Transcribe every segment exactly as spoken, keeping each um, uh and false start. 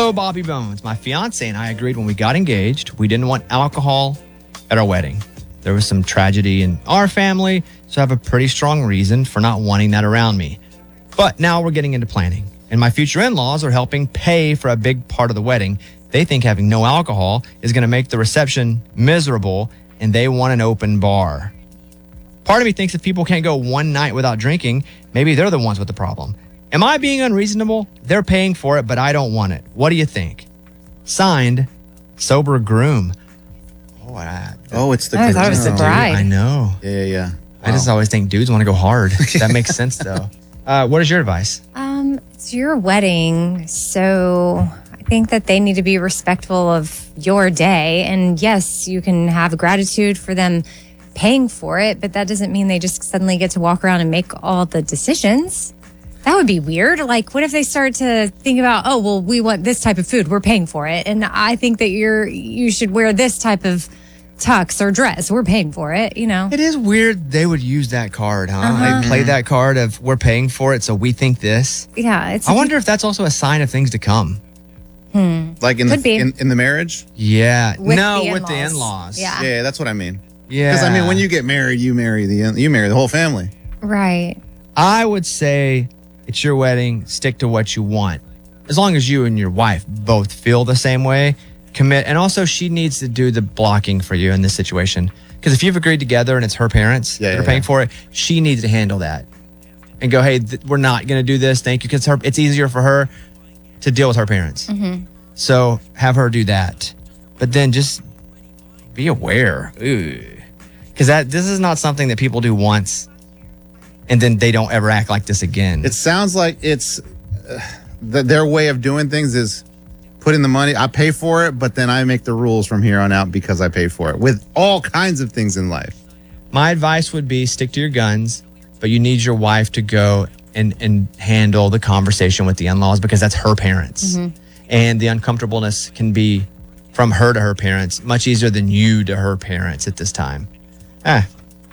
Hello, Bobby Bones. My fiance and I agreed when we got engaged, we didn't want alcohol at our wedding. There was some tragedy in our family, so I have a pretty strong reason for not wanting that around me. But now we're getting into planning, and my future in-laws are helping pay for a big part of the wedding. They think having no alcohol is going to make the reception miserable, and they want an open bar. Part of me thinks if people can't go one night without drinking, maybe they're the ones with the problem. Am I being unreasonable? They're paying for it, but I don't want it. What do you think? Signed, Sober Groom. Oh, I, oh it's the I thought it was the bride. I know. Yeah, yeah, yeah. Wow. I just always think dudes want to go hard. That makes sense, though. Uh, what is your advice? Um, it's your wedding, so I think that they need to be respectful of your day. And yes, you can have gratitude for them paying for it, but that doesn't mean they just suddenly get to walk around and make all the decisions. That would be weird. Like, what if they start to think about, oh, well, we want this type of food, we're paying for it, and I think that you're you should wear this type of tux or dress, we're paying for it, you know? It is weird they would use that card, huh? Uh-huh. Like, play that card of we're paying for it, so we think this. Yeah. It's I wonder if that's also a sign of things to come. Hmm. Like in Could the be. in, in the marriage? Yeah. With no, the with the in-laws. in-laws. Yeah. Yeah, that's what I mean. Yeah. Because I mean, when you get married, you marry the you marry the whole family. Right. I would say it's your wedding, stick to what you want. As long as you and your wife both feel the same way, commit. And also, she needs to do the blocking for you in this situation. Because if you've agreed together and it's her parents Yeah, that are yeah, paying yeah. for it, she needs to handle that. And go, hey, th- we're not going to do this. Thank you. Because her, it's easier for her to deal with her parents. Mm-hmm. So have her do that. But then just be aware. Because that this is not something that people do once and then they don't ever act like this again. It sounds like it's uh, the, their way of doing things is putting the money. I pay for it, but then I make the rules from here on out because I paid for it with all kinds of things in life. My advice would be stick to your guns, but you need your wife to go and, and handle the conversation with the in-laws because that's her parents. Mm-hmm. And the uncomfortableness can be from her to her parents much easier than you to her parents at this time. Ah.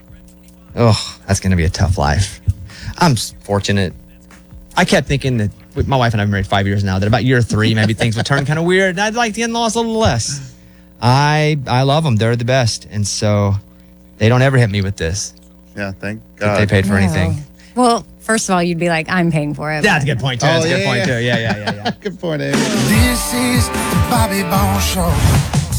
Oh, that's going to be a tough life. I'm s- fortunate. I kept thinking that with my wife and I have been married five years now, that about year three, maybe things would turn kind of weird. And I'd like the in-laws a little less. I I love them. They're the best. And so they don't ever hit me with this. Yeah, thank If God. they paid for No. anything. Well, first of all, you'd be like, I'm paying for it. That's a good point, too. That's Oh, a good yeah, point, yeah. too. Yeah, yeah, yeah, yeah. Good point, Amy. This is the Bobby Bones Show.